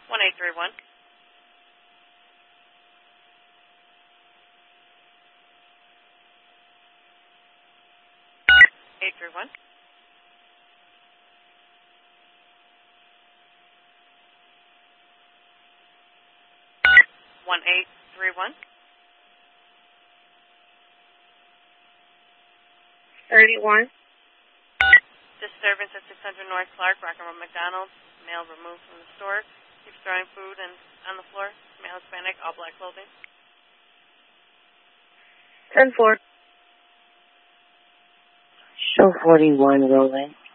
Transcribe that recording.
1831. 831. 1831. 31. Disturbance at 600 North Clark, Rock'n'Roll McDonald's. Male removed from the store. Keeps throwing food and on the floor. Male Hispanic, all black clothing. 10-4. Show 41 rolling.